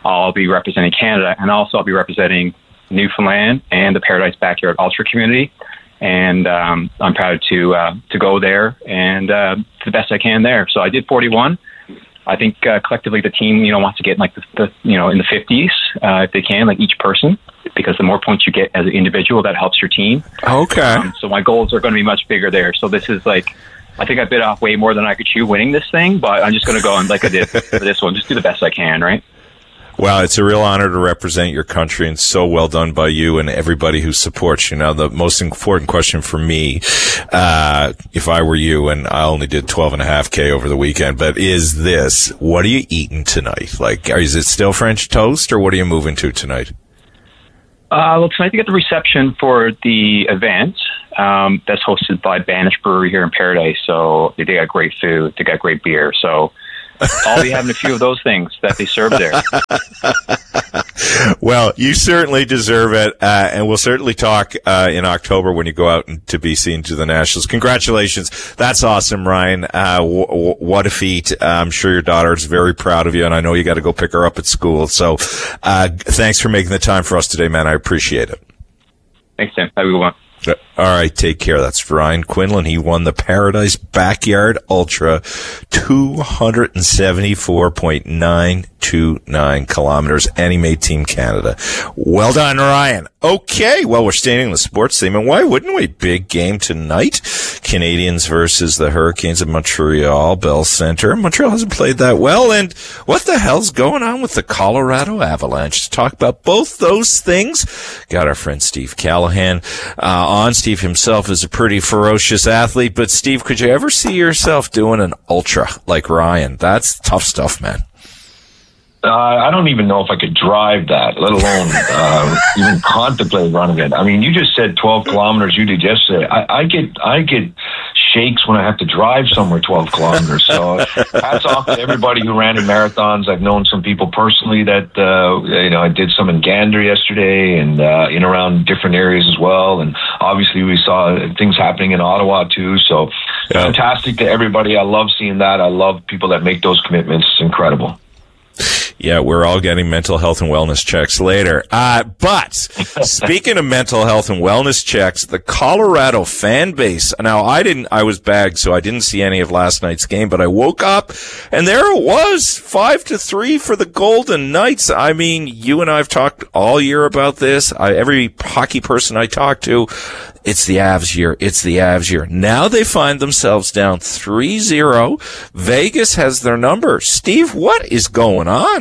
S17: I'll be representing Canada, and also I'll be representing Newfoundland and the Paradise Backyard Ultra community. And um, I'm proud to uh, to go there and uh, do the best I can there. So I did forty-one. I think uh, collectively the team, you know, wants to get in like the, the you know in the fifties uh, if they can, like each person, because the more points you get as an individual, that helps your team.
S1: Okay.
S17: Um, so my goals are going to be much bigger there. So this is like, I think I bit off way more than I could chew winning this thing, but I'm just going to go and like I did for this one, just do the best I can, right?
S1: Well, it's a real honor to represent your country, and so well done by you and everybody who supports you. Now, the most important question for me, uh, if I were you, and I only did twelve and a half K over the weekend, but is this, what are you eating tonight? Like, is it still French toast, or what are you moving to tonight?
S17: Uh, well, tonight we get the reception for the event um, that's hosted by Banish Brewery here in Paradise. So they got great food, they got great beer. So I'll be having a few of those things that they serve there.
S1: Well, you certainly deserve it, uh, and we'll certainly talk uh, in October when you go out to B C and to the Nationals. Congratulations. That's awesome, Ryan. Uh, w- w- what a feat. Uh, I'm sure your daughter is very proud of you, and I know you got to go pick her up at school. So uh, thanks for making the time for us today, man. I appreciate it.
S17: Thanks, Tim. Have a good one.
S1: All right, take care. That's Ryan Quinlan. He won the Paradise Backyard Ultra, two seventy-four point nine two nine kilometers, and he made Team Canada. Well done, Ryan. Okay, well, we're staying in the sports theme, and why wouldn't we? Big game tonight. Canadians versus the Hurricanes of Montreal, Bell Center. Montreal hasn't played that well, and what the hell's going on with the Colorado Avalanche? To talk about both those things, got our friend Steve Callahan uh, on. Steve himself is a pretty ferocious athlete, but Steve, could you ever see yourself doing an ultra like Ryan? That's tough stuff, man.
S18: Uh, I don't even know if I could drive that, let alone uh, even contemplate running it. I mean, you just said twelve kilometers. You did yesterday. I, I get, I get shakes when I have to drive somewhere twelve kilometers. So hats off to everybody who ran in marathons. I've known some people personally that uh, you know I did some in Gander yesterday and uh, in around different areas as well. And obviously we saw things happening in Ottawa too. So yeah. Fantastic to everybody. I love seeing that. I love people that make those commitments. It's incredible.
S1: Yeah, we're all getting mental health and wellness checks later. Uh, but speaking of mental health and wellness checks, the Colorado fan base. Now, I didn't, I was bagged, so I didn't see any of last night's game, but I woke up and there it was, five to three for the Golden Knights. I mean, you and I have talked all year about this. I, every hockey person I talk to, it's the Avs year. It's the Avs year. Now they find themselves down three zero. Vegas has their number. Steve, what is going on?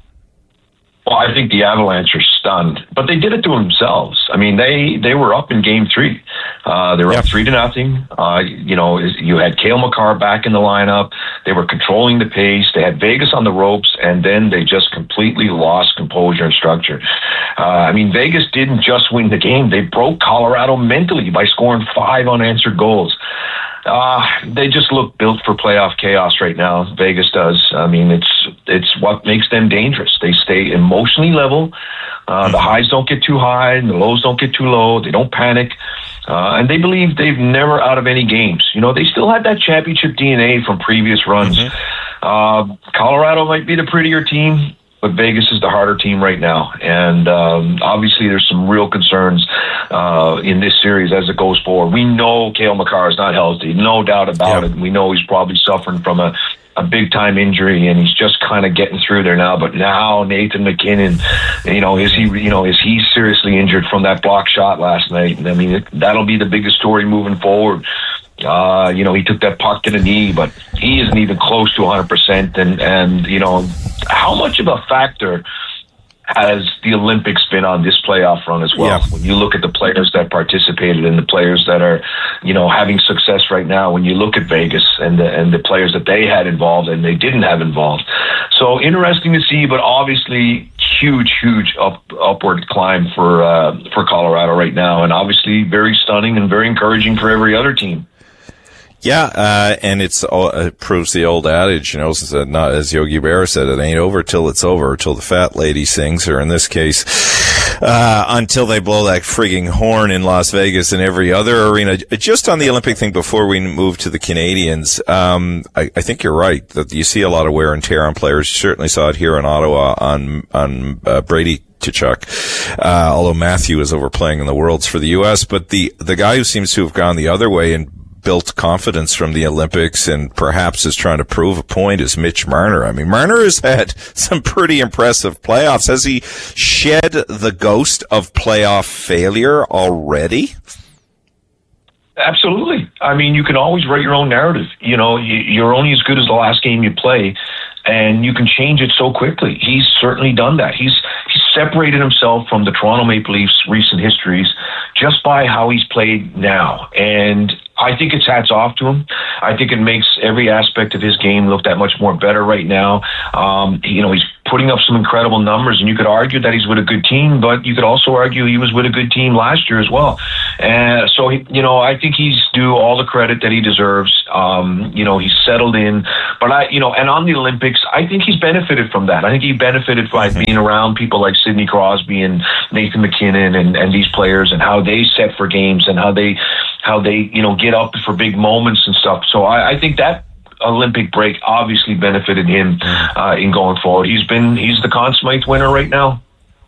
S18: Well, I think the Avalanche are stunned, but they did it to themselves. I mean, they, they were up in game three. Uh, they were yep. up three to nothing. Uh, you know, you had Cale Makar back in the lineup. They were controlling the pace. They had Vegas on the ropes, and then they just completely lost composure and structure. Uh, I mean, Vegas didn't just win the game. They broke Colorado mentally by scoring five unanswered goals. Uh, they just look built for playoff chaos right now. Vegas does. I mean, it's it's what makes them dangerous. They stay emotionally level. Uh, the highs don't get too high, and the lows don't get too low. They don't panic. Uh, and they believe they've never out of any games. You know, they still have that championship D N A from previous runs. Mm-hmm. Uh, Colorado might be the prettier team, but Vegas is the harder team right now. And um, obviously there's some real concerns uh, in this series as it goes forward. We know Cale Makar is not healthy, no doubt about yep. it. We know he's probably suffering from a, a big-time injury, and he's just kind of getting through there now. But now Nathan MacKinnon, you know, is he, you know, is he seriously injured from that block shot last night? And I mean, it, that'll be the biggest story moving forward. Uh, you know, he took that puck to the knee, but he isn't even close to one hundred percent. And, and, you know, how much of a factor has the Olympics been on this playoff run as well? Yeah. When you look at the players that participated and the players that are, you know, having success right now, when you look at Vegas and the, and the players that they had involved and they didn't have involved. So interesting to see, but obviously huge, huge up, upward climb for, uh, for Colorado right now. And obviously very stunning and very encouraging for every other team.
S1: Yeah, uh, and it's uh, it proves the old adage, you know, not as Yogi Berra said, it ain't over till it's over, till the fat lady sings, or in this case, uh, until they blow that frigging horn in Las Vegas and every other arena. Just on the Olympic thing before we move to the Canadians, um, I, I think you're right that you see a lot of wear and tear on players. You certainly saw it here in Ottawa on, on uh, Brady Tkachuk, uh, although Matthew is overplaying in the Worlds for the U S, but the, the guy who seems to have gone the other way and built confidence from the Olympics and perhaps is trying to prove a point is Mitch Marner. I mean, Marner has had some pretty impressive playoffs. Has he shed the ghost of playoff failure already?
S18: Absolutely. I mean, you can always write your own narrative. You know, you're only as good as the last game you play, and you can change it so quickly. He's certainly done that. He's he's separated himself from the Toronto Maple Leafs' recent histories just by how he's played now. And I think it's hats off to him. I think it makes every aspect of his game look that much more better right now. Um, you know, he's putting up some incredible numbers, and you could argue that he's with a good team, but you could also argue he was with a good team last year as well. And so, he, you know, I think he's due all the credit that he deserves. Um, you know, he's settled in, but I, you know, and on the Olympics, I think he's benefited from that. I think he benefited by mm-hmm. being around people like Sidney Crosby and Nathan McKinnon and, and these players and how they set for games and how they, how they, you know, get up for big moments and stuff. So I, I think that Olympic break obviously benefited him uh, in going forward. He's been, he's the Conn Smythe winner right now.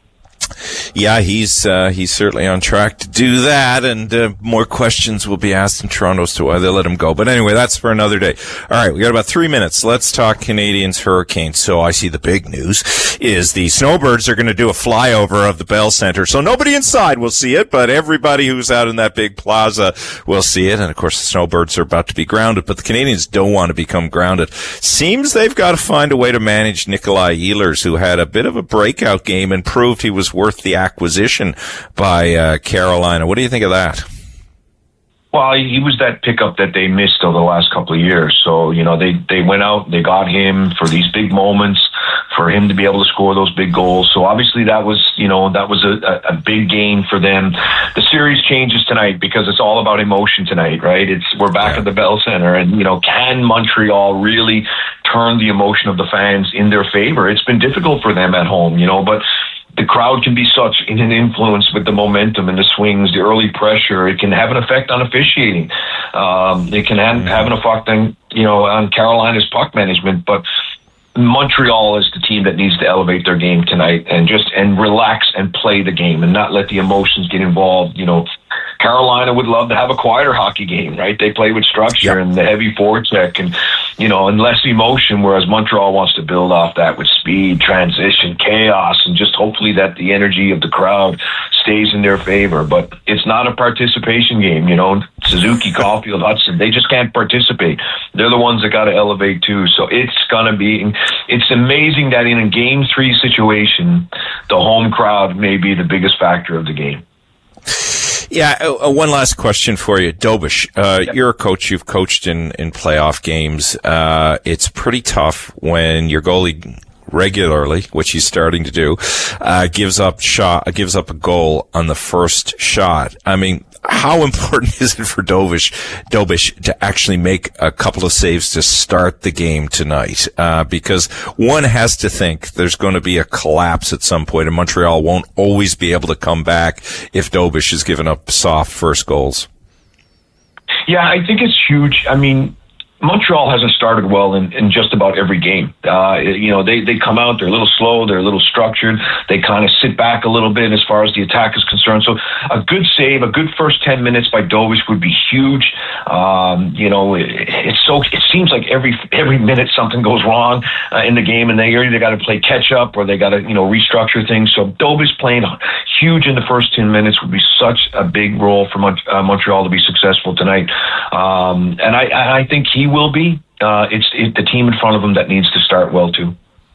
S1: Yeah, he's uh, he's certainly on track to do that, and uh, more questions will be asked in Toronto as to why they let him go. But anyway, that's for another day. All right, we got about three minutes. Let's talk Canadians Hurricanes. So I see the big news is the Snowbirds are going to do a flyover of the Bell Centre. So nobody inside will see it, but everybody who's out in that big plaza will see it. And of course, the Snowbirds are about to be grounded, but the Canadians don't want to become grounded. Seems they've got to find a way to manage Nikolai Ehlers, who had a bit of a breakout game and proved he was worth the acquisition by uh, Carolina. What do you think of that?
S18: Well, he was that pickup that they missed over the last couple of years. So, you know, they, they went out, they got him for these big moments, for him to be able to score those big goals. So obviously that was, you know, that was a, a big gain for them. The series changes tonight because it's all about emotion tonight, right? It's, we're back yeah. at the Bell Centre, and, you know, can Montreal really turn the emotion of the fans in their favor? It's been difficult for them at home, you know, but the crowd can be such an influence with the momentum and the swings, the early pressure. It can have an effect on officiating. Um, it can have, have an effect on, you know, on Carolina's puck management. But Montreal is the team that needs to elevate their game tonight and just and relax and play the game and not let the emotions get involved. You know, Carolina would love to have a quieter hockey game, right? They play with structure yep. and the heavy forecheck and, you know, and less emotion, whereas Montreal wants to build off that with speed, transition, chaos, and just hopefully that the energy of the crowd stays in their favor. But it's not a participation game, you know. Suzuki, Caulfield, Hudson, they just can't participate. They're the ones that got to elevate too. So it's going to be, it's amazing that in a game three situation, the home crowd may be the biggest factor of the game.
S1: Yeah, uh, one last question for you. Dobish, uh, yep. you're a coach. You've coached in, in playoff games. Uh, it's pretty tough when your goalie regularly, which he's starting to do, uh, gives up shot, gives up a goal on the first shot. I mean, how important is it for Dobish, Dobish to actually make a couple of saves to start the game tonight? Uh, because one has to think there's going to be a collapse at some point, and Montreal won't always be able to come back if Dobish is giving up soft first goals.
S18: Yeah, I think it's huge. I mean, Montreal hasn't started well in, in just about every game. Uh, you know, they, they come out, they're a little slow, they're a little structured, they kind of sit back a little bit as far as the attack is concerned. So a good save, a good first ten minutes by Dobish would be huge. Um, you know, it, it's so, it seems like every every minute something goes wrong uh, in the game, and they either got to play catch up or they got to, you know, restructure things. So Dobish playing huge in the first ten minutes would be such a big role for Mont- uh, Montreal to be successful tonight. Um, and I, I think he will be. Uh, it's it, the team in front of him that needs to start well too.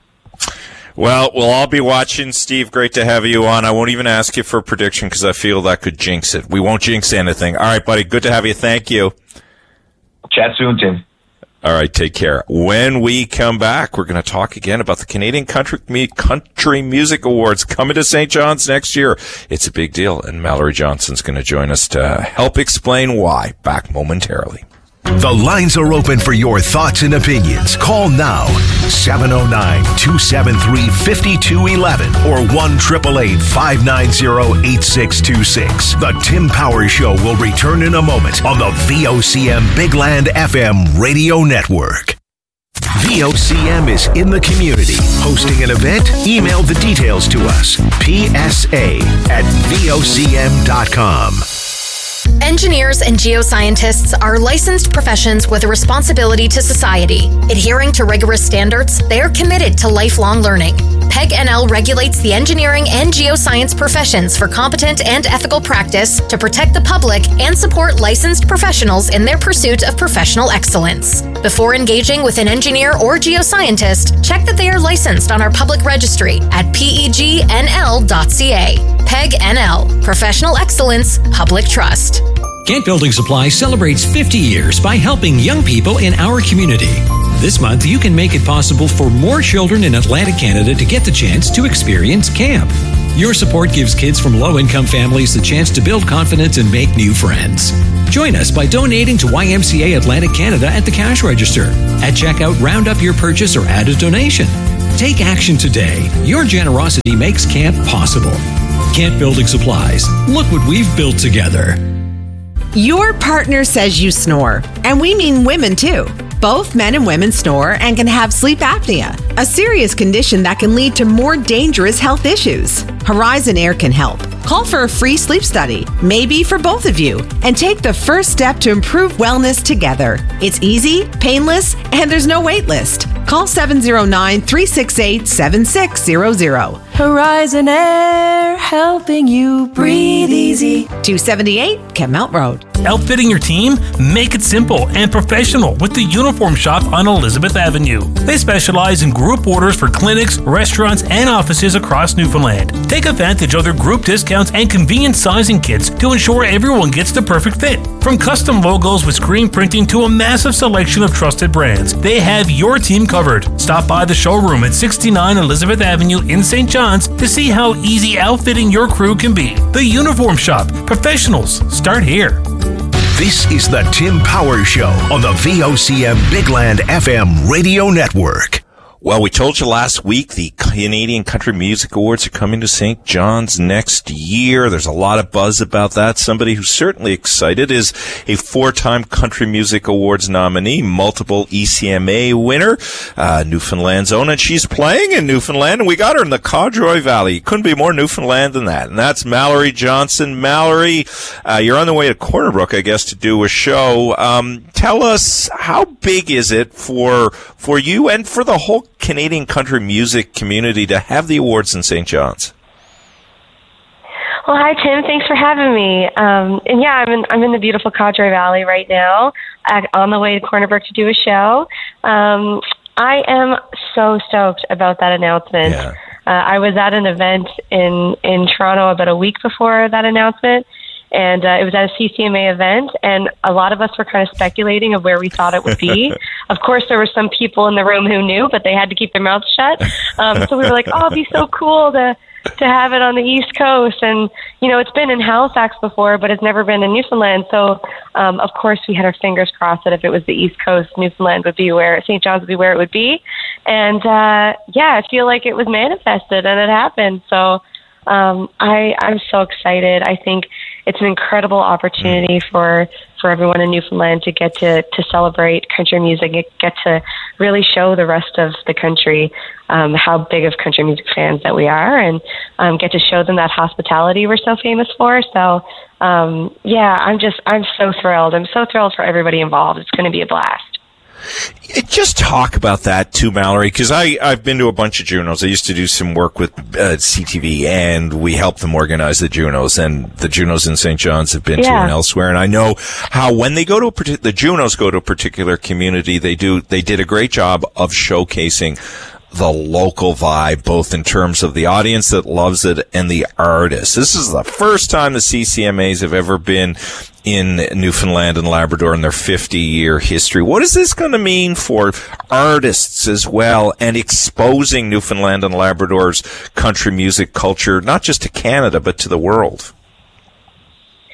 S1: Well, we'll all be watching. Steve, great to have you on. I won't even ask you for a prediction because I feel that could jinx it. We won't jinx anything. All right, buddy. Good to have you. Thank you.
S18: Chat soon, Tim.
S1: All right, take care. When we come back, we're going to talk again about the Canadian Country, Country Music Awards coming to Saint John's next year. It's a big deal, and Mallory Johnson's going to join us to help explain why. Back momentarily.
S4: The lines are open for your thoughts and opinions. Call now, seven oh nine, two seven three, five two one one or one eight eight eight, five nine zero, eight six two six. The Tim Power Show will return in a moment on the V O C M Big Land F M radio network. V O C M is in the community. Hosting an event? Email the details to us. P S A at V O C M dot com.
S19: Engineers and geoscientists are licensed professions with a responsibility to society. Adhering to rigorous standards, they are committed to lifelong learning. P E G N L regulates the engineering and geoscience professions for competent and ethical practice to protect the public and support licensed professionals in their pursuit of professional excellence. Before engaging with an engineer or geoscientist, check that they are licensed on our public registry at P E G N L dot C A. P E G N L, Professional Excellence, Public Trust.
S20: Kent Building Supply celebrates fifty years by helping young people in our community. This month, you can make it possible for more children in Atlantic Canada to get the chance to experience camp. Your support gives kids from low-income families the chance to build confidence and make new friends. Join us by donating to Y M C A Atlantic Canada at the cash register. At checkout, round up your purchase or add a donation. Take action today. Your generosity makes camp possible. Kent Building Supplies. Look what we've built together.
S21: Your partner says you snore, and we mean women too. Both men and women snore and can have sleep apnea, a serious condition that can lead to more dangerous health issues. Horizon Air can help. Call for a free sleep study, maybe for both of you, and take the first step to improve wellness together. It's easy, painless, and there's no wait list. Call seven oh nine, three six eight, seven six zero zero.
S22: Horizon Air, helping you breathe easy.
S21: two seventy-eight Kemount Road.
S23: Outfitting your team? Make it simple and professional with the Uniform Shop on Elizabeth Avenue. They specialize in group orders for clinics, restaurants, and offices across Newfoundland. Take advantage of their group discounts and convenient sizing kits to ensure everyone gets the perfect fit. From custom logos with screen printing to a massive selection of trusted brands, they have your team covered. Stop by the showroom at sixty-nine Elizabeth Avenue in Saint John's to see how easy outfitting your crew can be. The Uniform Shop. Professionals start here.
S4: This is the Tim Power Show on the V O C M Big Land F M radio network.
S1: Well, we told you last week the Canadian Country Music Awards are coming to Saint John's next year. There's a lot of buzz about that. Somebody who's certainly excited is a four-time Country Music Awards nominee, multiple E C M A winner, uh, Newfoundland's own, and she's playing in Newfoundland, and we got her in the Codroy Valley. Couldn't be more Newfoundland than that. And that's Mallory Johnson. Mallory, uh, you're on the way to Corner Brook, I guess, to do a show. Um, tell us, how big is it for, for you and for the whole Canadian country music community to have the awards in Saint John's?
S24: Well, hi Tim. Thanks for having me. Um, and yeah, I'm in I'm in the beautiful Codroy Valley right now, at, on the way to Corner Brook to do a show. Um, I am so stoked about that announcement.
S1: Yeah.
S24: Uh, I was at an event in in Toronto about a week before that announcement. And uh, it was at a C C M A event, and a lot of us were kind of speculating of where we thought it would be. Of course, there were some people in the room who knew, but they had to keep their mouths shut. Um, so we were like, oh, it'd be so cool to to have it on the East Coast. And, you know, it's been in Halifax before, but it's never been in Newfoundland. So, um, of course, we had our fingers crossed that if it was the East Coast, Newfoundland would be where, Saint John's would be where it would be. And, uh, yeah, I feel like it was manifested, and it happened. So um, I, I'm so excited. I think it's an incredible opportunity for, for everyone in Newfoundland to get to, to celebrate country music, get to really show the rest of the country um, how big of country music fans that we are, and um, get to show them that hospitality we're so famous for. So, um, yeah, I'm just, I'm so thrilled. I'm so thrilled for everybody involved. It's going to be a blast.
S1: Just talk about that too, Mallory, because I, I've been to a bunch of Junos. I used to do some work with uh, C T V, and we helped them organize the Junos, and the Junos in Saint John's have been
S24: Yeah.
S1: to and elsewhere. And I know how when they go to a partic- the Junos go to a particular community, they do they did a great job of showcasing the local vibe, both in terms of the audience that loves it and the artists. This is the first time the C C M As have ever been in Newfoundland and Labrador in their fifty-year history. What is this going to mean for artists as well, and exposing Newfoundland and Labrador's country music culture, not just to Canada, but to the world?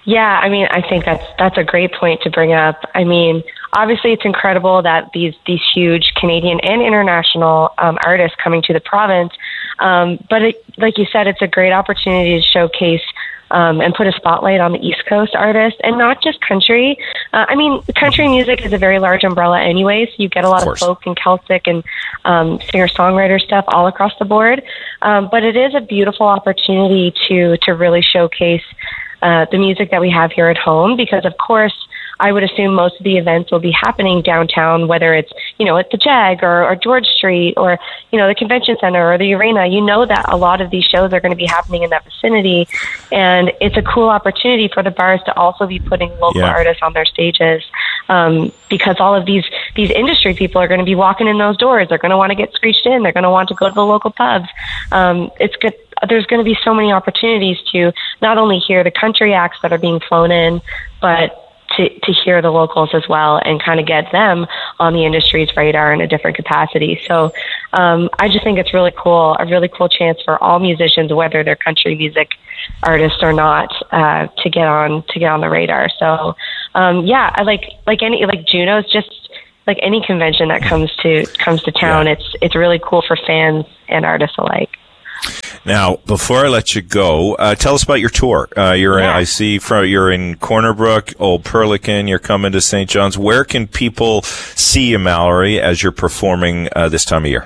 S24: Yeah, I mean, I think that's that's a great point to bring up. I mean, obviously, it's incredible that these these huge Canadian and international um, artists coming to the province. Um, but it, like you said, it's a great opportunity to showcase um, and put a spotlight on the East Coast artists, and not just country. Uh, I mean, country music is a very large umbrella anyway, so you get a lot of, of folk and Celtic and um, singer-songwriter stuff all across the board. Um, but it is a beautiful opportunity to to really showcase uh, the music that we have here at home, because, of course, I would assume most of the events will be happening downtown, whether it's, you know, at the Jag or, or George Street or, you know, the Convention Center or the Arena. You know that a lot of these shows are going to be happening in that vicinity. And it's a cool opportunity for the bars to also be putting local yeah. artists on their stages, um, because all of these, these industry people are going to be walking in those doors. They're going to want to get screeched in. They're going to want to go to the local pubs. Um, it's good. There's going to be so many opportunities to not only hear the country acts that are being flown in, but to, to hear the locals as well and kind of get them on the industry's radar in a different capacity. So um, I just think it's really cool, a really cool chance for all musicians, whether they're country music artists or not, uh, to get on to get on the radar. So um, yeah, I like like any like Juno's just like any convention that comes to comes to town. Yeah. It's it's really cool for fans and artists alike.
S1: Now, before I let you go, uh, tell us about your tour. Uh, you're, yeah. in, I see, from you're in Corner Brook, Old Perlican. You're coming to Saint John's. Where can people see you, Mallory, as you're performing uh, this time of year?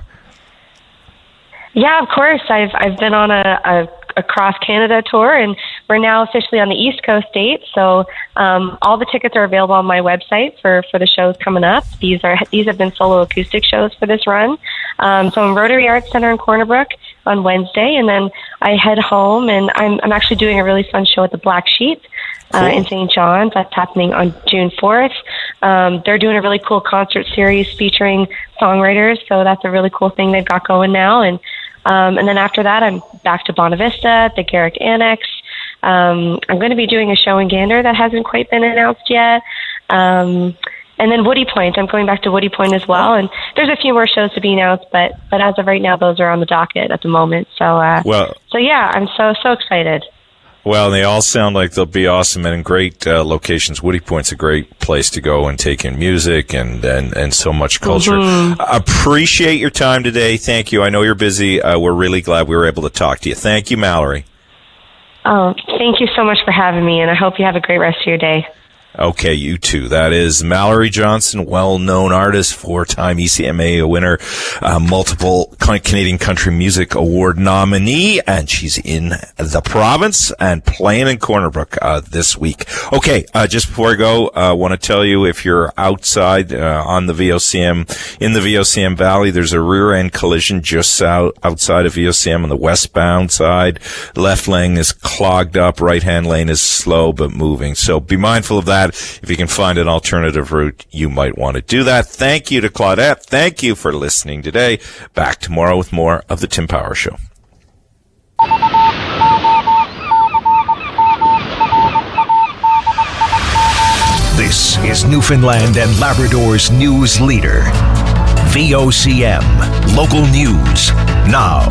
S24: Yeah, of course. I've I've been on a, a across Canada tour, and we're now officially on the East Coast dates. So um, all the tickets are available on my website for, for the shows coming up. These are these have been solo acoustic shows for this run. Um, so I'm Rotary Arts Center in Corner Brook on Wednesday, and then I head home, and I'm I'm actually doing a really fun show at the Black Sheep uh, cool. in Saint John's. That's happening on June fourth. Um, they're doing a really cool concert series featuring songwriters, so that's a really cool thing they've got going now. And Um, and then after that, I'm back to Bonavista at the Garrick Annex. Um, I'm going to be doing a show in Gander that hasn't quite been announced yet. Um, and then Woody Point. I'm going back to Woody Point as well. And there's a few more shows to be announced, but but as of right now, those are on the docket at the moment. So, uh,
S1: well,
S24: so yeah, I'm so, so excited.
S1: Well, they all sound like they'll be awesome and in great uh, locations. Woody Point's a great place to go and take in music and, and, and so much culture. Mm-hmm. Appreciate your time today. Thank you. I know you're busy. Uh, we're really glad we were able to talk to you. Thank you, Mallory.
S24: Oh, thank you so much for having me, and I hope you have a great rest of your day.
S1: Okay, you too. That is Mallory Johnson, well-known artist, four-time E C M A winner, uh, multiple Canadian Country Music Award nominee, and she's in the province and playing in Corner Brook uh, this week. Okay, uh, just before I go, I uh, want to tell you, if you're outside uh, on the V O C M, in the V O C M Valley, there's a rear-end collision just out, outside of V O C M on the westbound side. Left lane is clogged up, right-hand lane is slow but moving, so be mindful of that. If you can find an alternative route, you might want to do that. Thank you to Claudette. Thank you for listening today. Back tomorrow with more of the Tim Power Show.
S4: This is Newfoundland and Labrador's news leader. V O C M. Local news now.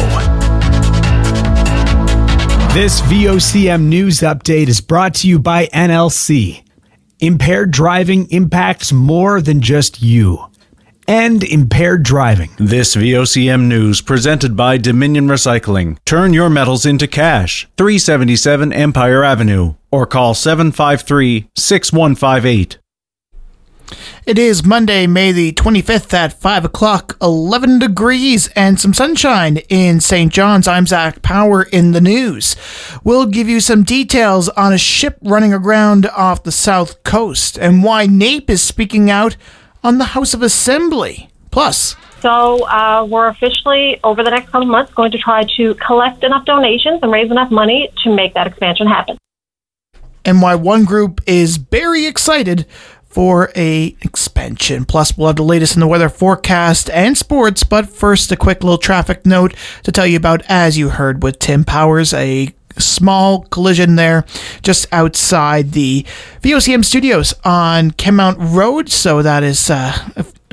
S2: This V O C M news update is brought to you by N L C. Impaired driving impacts more than just you. End impaired driving.
S6: This V O C M news presented by Dominion Recycling. Turn your metals into cash. three seventy-seven Empire Avenue. Or call seven five three, six one five eight.
S7: It is Monday, May the twenty-fifth at five o'clock, eleven degrees and some sunshine in Saint John's. I'm Zach Power in the news. We'll give you some details on a ship running aground off the south coast and why NAPE is speaking out on the House of Assembly. Plus,
S8: So uh, we're officially, over the next couple months, going to try to collect enough donations and raise enough money to make that expansion happen.
S7: And why one group is very excited for a expansion. Plus, we'll have the latest in the weather forecast and sports. But first, a quick little traffic note to tell you about, as you heard with Tim Powers, a small collision there just outside the V O C M studios on Kenmount Road. So that is uh,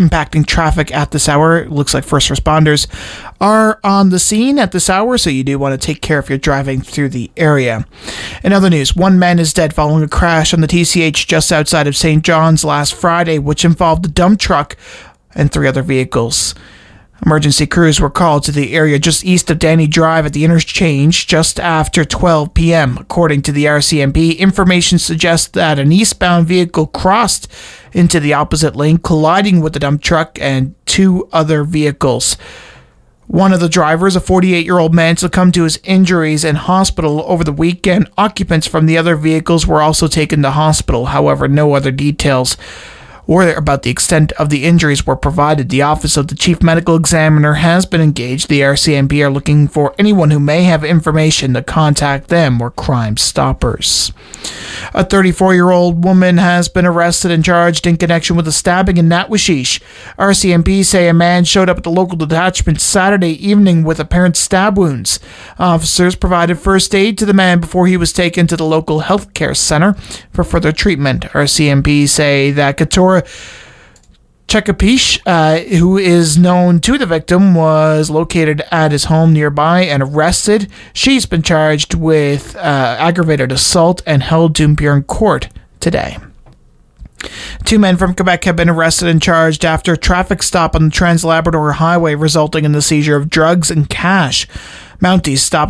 S7: impacting traffic at this hour. It looks like first responders are on the scene at this hour, so you do want to take care if you're driving through the area. In other news, one man is dead following a crash on the T C H just outside of Saint John's last Friday, which involved a dump truck and three other vehicles. Emergency crews were called to the area just east of Danny Drive at the interchange just after twelve p.m. According to the R C M P, information suggests that an eastbound vehicle crossed into the opposite lane, colliding with the dump truck and two other vehicles. One of the drivers, a forty-eight-year-old man, succumbed to his injuries in hospital over the weekend. Occupants from the other vehicles were also taken to hospital. However, no other details or about the extent of the injuries were provided. The Office of the Chief Medical Examiner has been engaged. The R C M P are looking for anyone who may have information to contact them or Crime Stoppers. A thirty-four-year-old woman has been arrested and charged in connection with a stabbing in Natwashish. R C M P say a man showed up at the local detachment Saturday evening with apparent stab wounds. Officers provided first aid to the man before he was taken to the local health care center for further treatment. R C M P say that Katora Chekapish, uh, who is known to the victim, was located at his home nearby and arrested. She's been charged with uh, aggravated assault and held to appear in court today. Two men from Quebec have been arrested and charged after a traffic stop on the Trans-Labrador Highway resulting in the seizure of drugs and cash. Mounties stopped